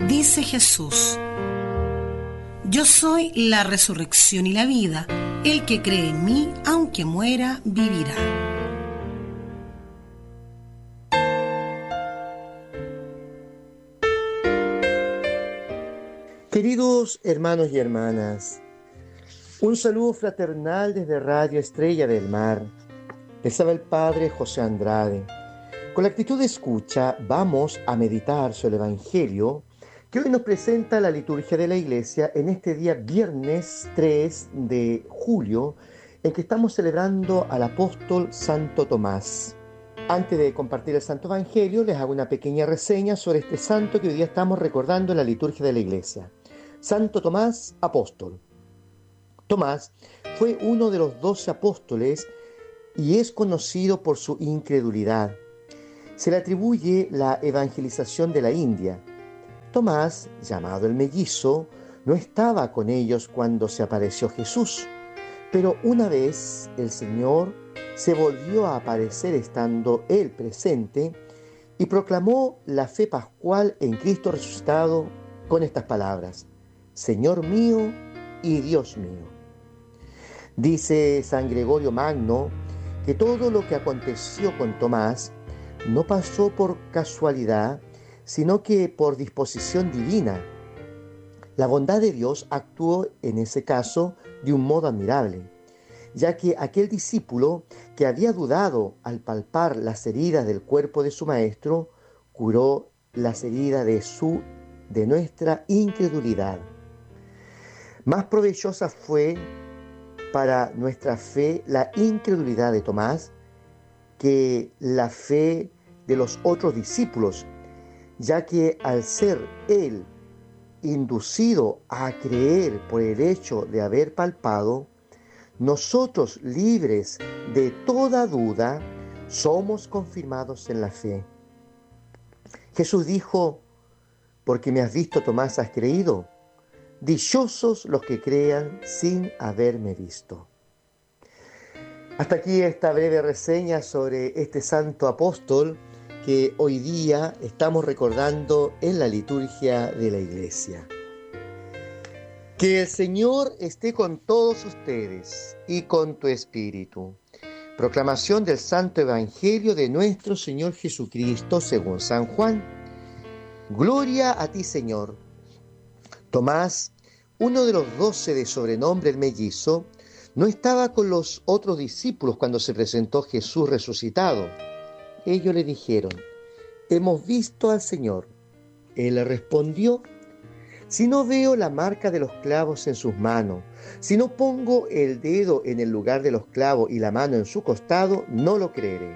Dice Jesús: yo soy la resurrección y la vida. El que cree en mí, aunque muera, vivirá. Queridos hermanos y hermanas, un saludo fraternal desde Radio Estrella del Mar. Les habla el Padre José Andrade. Con la actitud de escucha vamos a meditar sobre el Evangelio que hoy nos presenta la liturgia de la Iglesia en este día viernes 3 de julio, en que estamos celebrando al apóstol Santo Tomás. Antes de compartir el Santo Evangelio, les hago una pequeña reseña sobre este santo que hoy día estamos recordando en la liturgia de la Iglesia. Santo Tomás, apóstol. Tomás fue uno de los 12 apóstoles y es conocido por su incredulidad. Se le atribuye la evangelización de la India. Tomás, llamado el mellizo, no estaba con ellos cuando se apareció Jesús, pero una vez el Señor se volvió a aparecer estando él presente y proclamó la fe pascual en Cristo resucitado con estas palabras: Señor mío y Dios mío. Dice San Gregorio Magno que todo lo que aconteció con Tomás no pasó por casualidad, sino que por disposición divina. La bondad de Dios actuó en ese caso de un modo admirable, ya que aquel discípulo que había dudado al palpar las heridas del cuerpo de su maestro, curó las heridas de nuestra incredulidad. Más provechosa fue para nuestra fe la incredulidad de Tomás que la fe de los otros discípulos, ya que al ser él inducido a creer por el hecho de haber palpado, nosotros, libres de toda duda, somos confirmados en la fe. Jesús dijo: porque me has visto, Tomás, has creído. Dichosos los que crean sin haberme visto. Hasta aquí esta breve reseña sobre este santo apóstol que hoy día estamos recordando en la liturgia de la Iglesia. Que el Señor esté con todos ustedes y con tu espíritu. Proclamación del Santo Evangelio de nuestro Señor Jesucristo según San Juan. Gloria a ti, Señor. Tomás, uno de los 12 de sobrenombre el mellizo, no estaba con los otros discípulos cuando se presentó Jesús resucitado. Ellos le dijeron: hemos visto al Señor. Él le respondió: si no veo la marca de los clavos en sus manos, si no pongo el dedo en el lugar de los clavos y la mano en su costado, no lo creeré.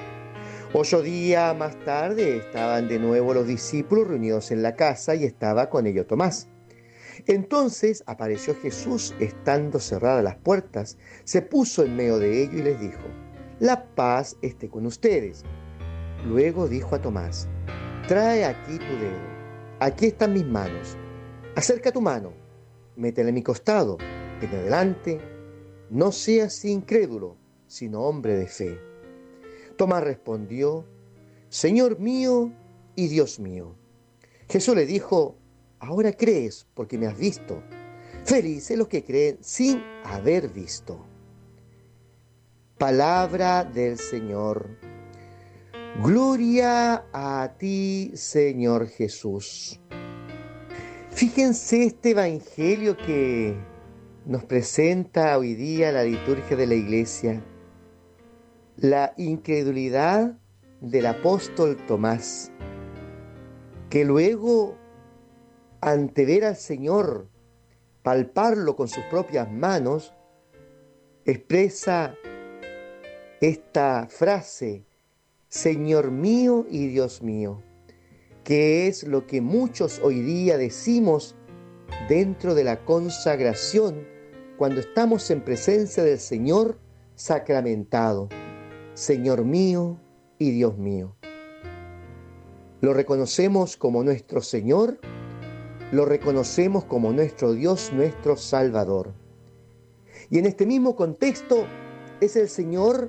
8 días más tarde estaban de nuevo los discípulos reunidos en la casa y estaba con ellos Tomás. Entonces apareció Jesús estando cerradas las puertas, se puso en medio de ellos y les dijo: la paz esté con ustedes. Luego dijo a Tomás: trae aquí tu dedo, aquí están mis manos, acerca tu mano, métela en mi costado, en adelante, no seas incrédulo, sino hombre de fe. Tomás respondió: Señor mío y Dios mío. Jesús le dijo: ahora crees porque me has visto. Felices los que creen sin haber visto. Palabra del Señor. Gloria a ti, Señor Jesús. Fíjense este evangelio que nos presenta hoy día la liturgia de la Iglesia. La incredulidad del apóstol Tomás, que luego, ante ver al Señor, palparlo con sus propias manos, expresa esta frase: Señor mío y Dios mío, que es lo que muchos hoy día decimos dentro de la consagración cuando estamos en presencia del Señor sacramentado. Señor mío y Dios mío. Lo reconocemos como nuestro Señor, lo reconocemos como nuestro Dios, nuestro Salvador. Y en este mismo contexto es el Señor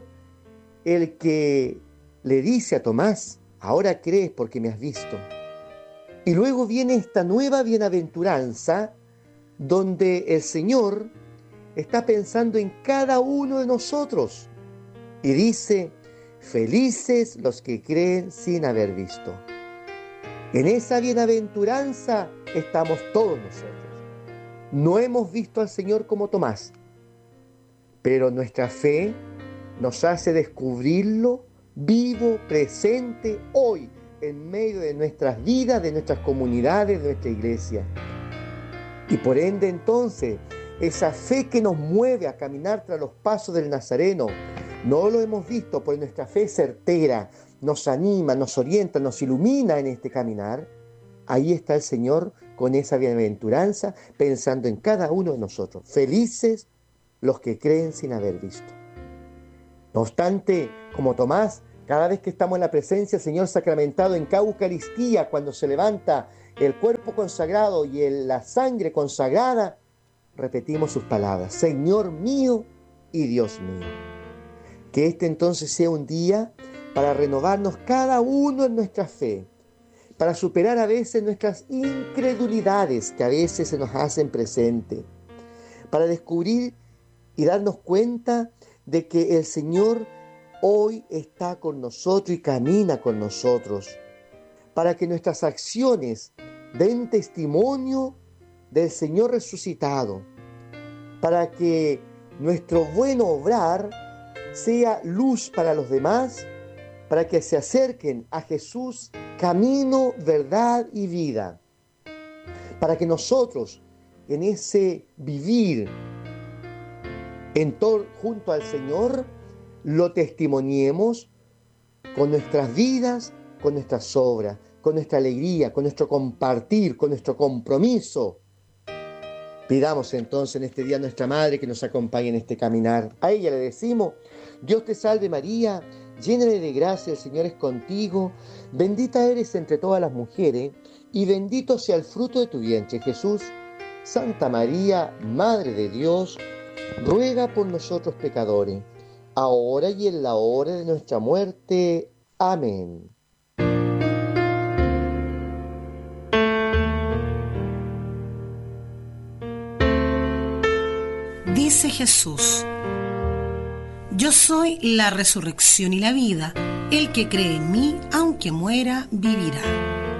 el que le dice a Tomás: ahora crees porque me has visto. Y luego viene esta nueva bienaventuranza donde el Señor está pensando en cada uno de nosotros y dice: felices los que creen sin haber visto. En esa bienaventuranza estamos todos nosotros. No hemos visto al Señor como Tomás, pero nuestra fe nos hace descubrirlo vivo, presente, hoy, en medio de nuestras vidas, de nuestras comunidades, de nuestra iglesia. Y por ende, entonces, esa fe que nos mueve a caminar tras los pasos del Nazareno, no lo hemos visto, pues nuestra fe es certera, nos anima, nos orienta, nos ilumina en este caminar. Ahí está el Señor con esa bienaventuranza, pensando en cada uno de nosotros. Felices los que creen sin haber visto. No obstante, como Tomás, cada vez que estamos en la presencia del Señor sacramentado en cada Eucaristía, cuando se levanta el cuerpo consagrado y la sangre consagrada, repetimos sus palabras: Señor mío y Dios mío. Que este entonces sea un día para renovarnos cada uno en nuestra fe, para superar a veces nuestras incredulidades que a veces se nos hacen presente, para descubrir y darnos cuenta de que el Señor hoy está con nosotros y camina con nosotros, para que nuestras acciones den testimonio del Señor resucitado, para que nuestro buen obrar sea luz para los demás, para que se acerquen a Jesús, camino, verdad y vida, para que nosotros en ese vivir junto al Señor lo testimoniemos con nuestras vidas, con nuestras obras, con nuestra alegría, con nuestro compartir, con nuestro compromiso. Pidamos entonces en este día a nuestra Madre que nos acompañe en este caminar. A ella le decimos: Dios te salve María, llena de gracia, el Señor es contigo, bendita eres entre todas las mujeres, y bendito sea el fruto de tu vientre, Jesús. Santa María, Madre de Dios, ruega por nosotros pecadores, ahora y en la hora de nuestra muerte. Amén. Dice Jesús: yo soy la resurrección y la vida. El que cree en mí, aunque muera, vivirá.